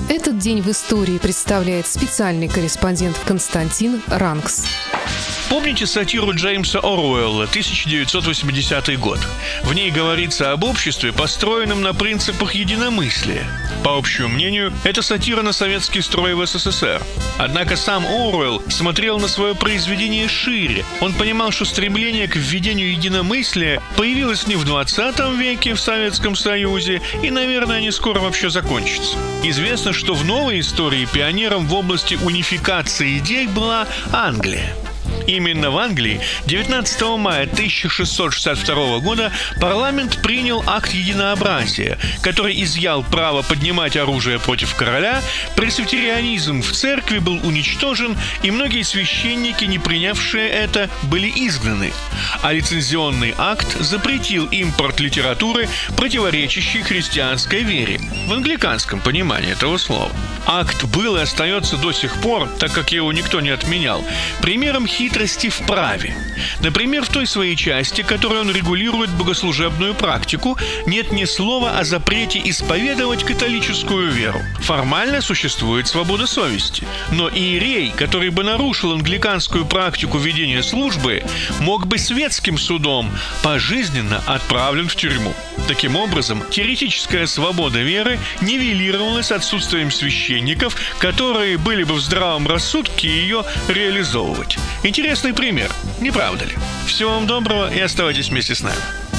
Этот день в истории представляет специальный корреспондент Константин Ранкс. Помните сатиру Джеймса Оруэлла «1980 год»? В ней говорится об обществе, построенном на принципах единомыслия. По общему мнению, это сатира на советский строй в СССР. Однако сам Оруэлл смотрел на свое произведение шире. Он понимал, что стремление к введению единомыслия появилось не в 20 веке в Советском Союзе, и, наверное, не скоро вообще закончится. Известно, что в новой истории пионером в области унификации идей была Англия. Именно в Англии 19 мая 1662 года парламент принял акт единообразия, который изъял право поднимать оружие против короля, пресвитерианизм в церкви был уничтожен, и многие священники, не принявшие это, были изгнаны. А лицензионный акт запретил импорт литературы, противоречащей христианской вере, в англиканском понимании этого слова. Акт был и остается до сих пор, так как его никто не отменял, примером хитрости в праве. Например, в той своей части, которой он регулирует богослужебную практику, нет ни слова о запрете исповедовать католическую веру. Формально существует свобода совести, но иерей, который бы нарушил англиканскую практику ведения службы, мог бы светским судом пожизненно отправлен в тюрьму. Таким образом, теоретическая свобода веры нивелировалась отсутствием священников, которые были бы в здравом рассудке ее реализовывать. Интересный пример, не правда ли? Всего вам доброго и оставайтесь вместе с нами.